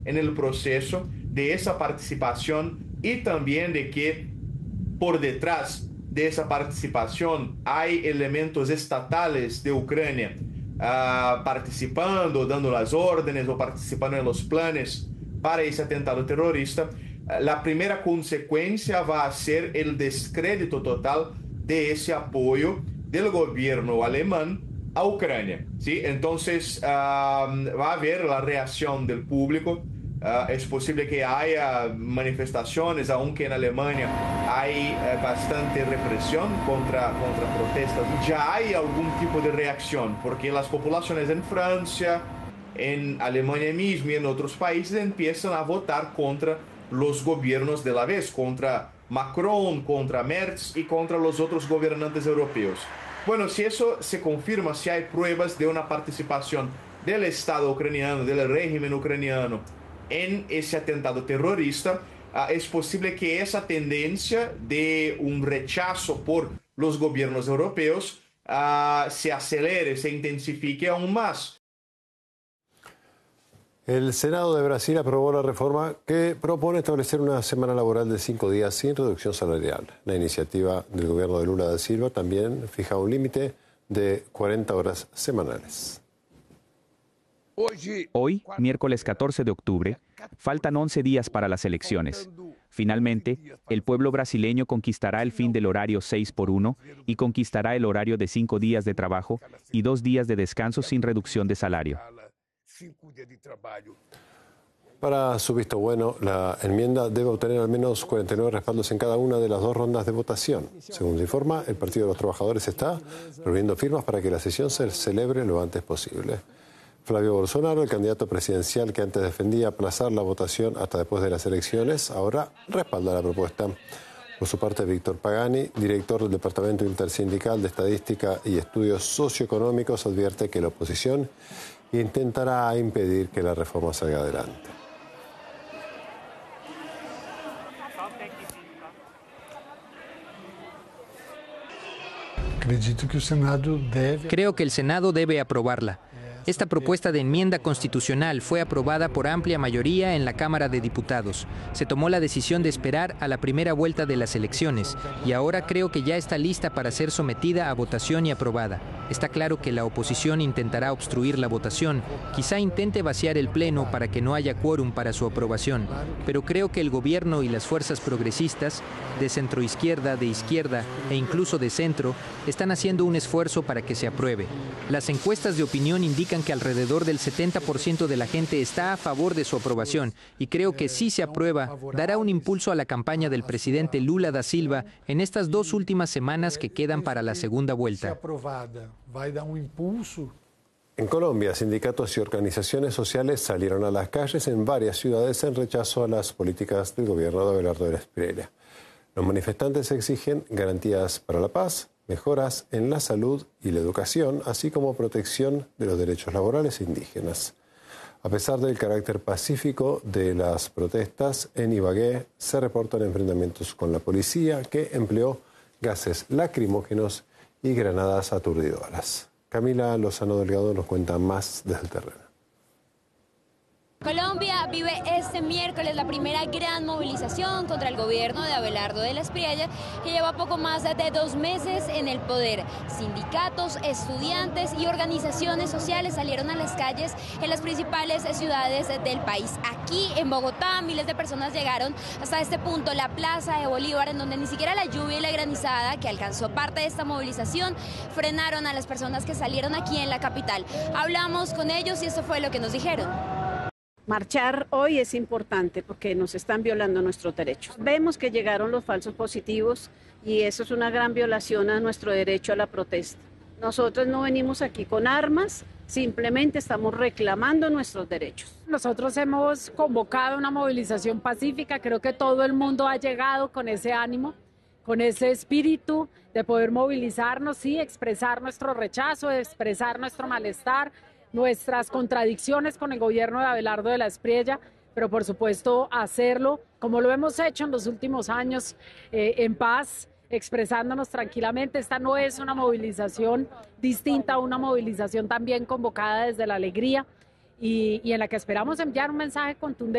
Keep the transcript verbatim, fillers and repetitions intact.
en el proceso de esa participación y también de que por detrás de esa participación hay elementos estatales de Ucrania uh, participando, dando las órdenes o participando en los planes para ese atentado terrorista. Uh, la primera consecuencia va a ser el descrédito total de ese apoyo del gobierno alemán a Ucrania, ¿sí? Entonces uh, va a haber la reacción del público. Uh, es posible que haya manifestaciones, aunque en Alemania hay uh, bastante represión contra, contra protestas. Ya hay algún tipo de reacción, porque las poblaciones en Francia, en Alemania mismo y en otros países empiezan a votar contra los gobiernos de la vez, contra Macron, contra Merz y contra los otros gobernantes europeos. Bueno, si eso se confirma, si hay pruebas de una participación del Estado ucraniano, del régimen ucraniano, en ese atentado terrorista, uh, es posible que esa tendencia de un rechazo por los gobiernos europeos uh, se acelere, se intensifique aún más. El Senado de Brasil aprobó la reforma que propone establecer una semana laboral de cinco días sin reducción salarial. La iniciativa del gobierno de Lula da Silva también fija un límite de cuarenta horas semanales. Hoy, miércoles catorce de octubre, faltan once días para las elecciones. Finalmente, el pueblo brasileño conquistará el fin del horario seis por uno y conquistará el horario de cinco días de trabajo y dos días de descanso sin reducción de salario. Para su visto bueno, la enmienda debe obtener al menos cuarenta y nueve respaldos en cada una de las dos rondas de votación. Según se informa, el Partido de los Trabajadores está reuniendo firmas para que la sesión se celebre lo antes posible. Flavio Bolsonaro, el candidato presidencial que antes defendía aplazar la votación hasta después de las elecciones, ahora respalda la propuesta. Por su parte, Víctor Pagani, director del Departamento Intersindical de Estadística y Estudios Socioeconómicos, advierte que la oposición intentará impedir que la reforma salga adelante. Creo que el Senado debe aprobarla. Esta propuesta de enmienda constitucional fue aprobada por amplia mayoría en la Cámara de Diputados. Se tomó la decisión de esperar a la primera vuelta de las elecciones y ahora creo que ya está lista para ser sometida a votación y aprobada. Está claro que la oposición intentará obstruir la votación, quizá intente vaciar el Pleno para que no haya quórum para su aprobación, pero creo que el gobierno y las fuerzas progresistas, de centroizquierda, de izquierda e incluso de centro, están haciendo un esfuerzo para que se apruebe. Las encuestas de opinión indican que alrededor del setenta por ciento de la gente está a favor de su aprobación y creo que si se aprueba, dará un impulso a la campaña del presidente Lula da Silva en estas dos últimas semanas que quedan para la segunda vuelta. En Colombia, sindicatos y organizaciones sociales salieron a las calles en varias ciudades en rechazo a las políticas del gobierno de Abelardo de la Espriella. Los manifestantes exigen garantías para la paz, mejoras en la salud y la educación, así como protección de los derechos laborales indígenas. A pesar del carácter pacífico de las protestas, en Ibagué se reportan enfrentamientos con la policía, que empleó gases lacrimógenos y granadas aturdidoras. Camila Lozano Delgado nos cuenta más desde el terreno. Colombia vive este miércoles la primera gran movilización contra el gobierno de Abelardo de la Espriella, que lleva poco más de dos meses en el poder. Sindicatos, estudiantes y organizaciones sociales salieron a las calles en las principales ciudades del país. Aquí en Bogotá, miles de personas llegaron hasta este punto, la Plaza de Bolívar, en donde ni siquiera la lluvia y la granizada que alcanzó parte de esta movilización frenaron a las personas que salieron aquí en la capital. Hablamos con ellos y esto fue lo que nos dijeron. Marchar hoy es importante porque nos están violando nuestros derechos. Vemos que llegaron los falsos positivos y eso es una gran violación a nuestro derecho a la protesta. Nosotros no venimos aquí con armas, simplemente estamos reclamando nuestros derechos. Nosotros hemos convocado una movilización pacífica, creo que todo el mundo ha llegado con ese ánimo, con ese espíritu de poder movilizarnos y expresar nuestro rechazo, expresar nuestro malestar, nuestras contradicciones con el gobierno de Abelardo de la Espriella, pero por supuesto hacerlo como lo hemos hecho en los últimos años, eh, en paz, expresándonos tranquilamente. Esta no es una movilización distinta, una movilización también convocada desde la alegría y, y en la que esperamos enviar un mensaje contundente.